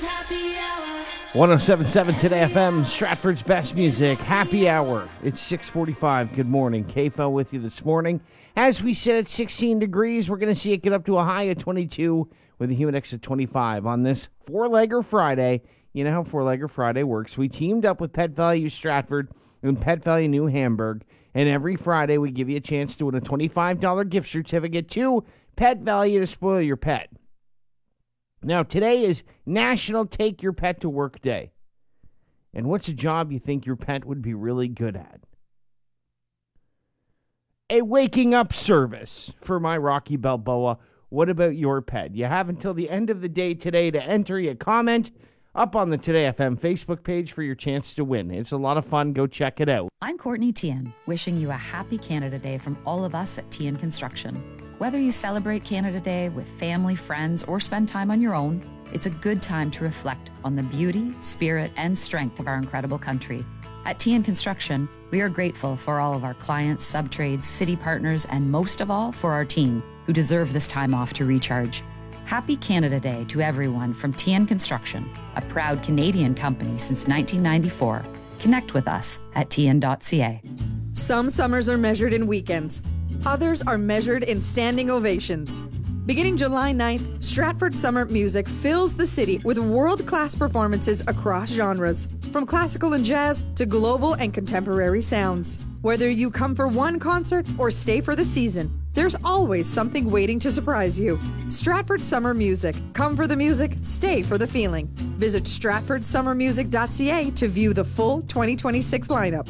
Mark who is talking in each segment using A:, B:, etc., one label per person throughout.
A: 107.7 Today FM, Stratford's best music, happy hour. It's 6:45. Good morning. KFL with you this morning. As we sit at 16 degrees, we're going to see it get up to a high of 22 with a humid index of 25 on this Four-Legger Friday. You know how Four-Legger Friday works. We teamed up with Pet Value Stratford and Pet Value New Hamburg, and every Friday we give you a chance to win a $25 gift certificate to Pet Value to spoil your pet. Now, today is National Take Your Pet to Work Day. And what's a job you think your pet would be really good at? A waking up service for my Rocky Balboa. What about your pet? You have until the end of the day today to enter your comment up on the Today FM Facebook page for your chance to win. It's a lot of fun. Go check it out.
B: I'm Courtney Tien, wishing you a happy Canada Day from all of us at Tien Construction. Whether you celebrate Canada Day with family, friends, or spend time on your own, it's a good time to reflect on the beauty, spirit, and strength of our incredible country. At Tien Construction, we are grateful for all of our clients, sub-trades, city partners, and most of all, for our team, who deserve this time off to recharge. Happy Canada Day to everyone from Tien Construction, a proud Canadian company since 1994. Connect with us at tien.ca.
C: Some summers are measured in weekends. Others are measured in standing ovations. Beginning July 9th, Stratford Summer Music fills the city with world-class performances across genres, from classical and jazz to global and contemporary sounds. Whether you come for one concert or stay for the season, there's always something waiting to surprise you. Stratford Summer Music. Come for the music, stay for the feeling. Visit stratfordsummermusic.ca to view the full 2026 lineup.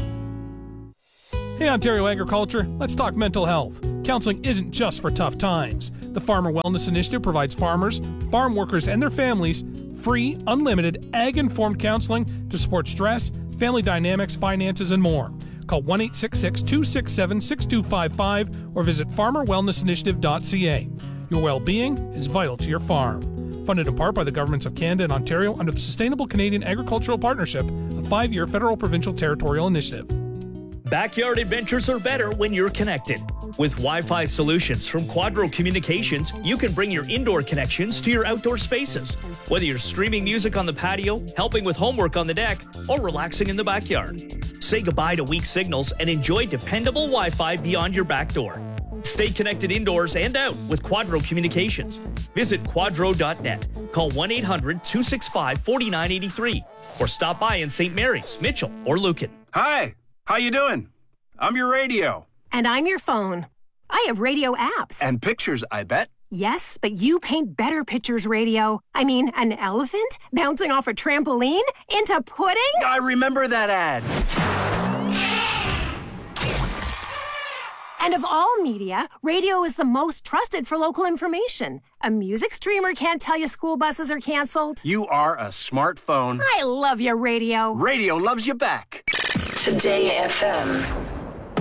D: Hey, Ontario Agriculture, let's talk mental health. Counseling isn't just for tough times. The Farmer Wellness Initiative provides farmers, farm workers, and their families free, unlimited, ag-informed counseling to support stress, family dynamics, finances, and more. Call 1-866-267-6255 or visit farmerwellnessinitiative.ca. Your well-being is vital to your farm. Funded in part by the governments of Canada and Ontario under the Sustainable Canadian Agricultural Partnership, a 5-year federal provincial territorial initiative.
E: Backyard adventures are better when you're connected. With Wi-Fi solutions from Quadro Communications, you can bring your indoor connections to your outdoor spaces. Whether you're streaming music on the patio, helping with homework on the deck, or relaxing in the backyard. Say goodbye to weak signals and enjoy dependable Wi-Fi beyond your back door. Stay connected indoors and out with Quadro Communications. Visit quadro.net. Call 1-800-265-4983 or stop by in St. Mary's, Mitchell, or Lucan.
F: Hi. How you doing? I'm your radio.
G: And I'm your phone. I have radio apps.
F: And pictures, I bet.
G: Yes, but you paint better pictures, radio. I mean, an elephant bouncing off a trampoline into pudding?
F: I remember that ad.
G: And of all media, radio is the most trusted for local information. A music streamer can't tell you school buses are canceled.
F: You are a smartphone.
G: I love your radio.
F: Radio loves you back.
H: Today FM.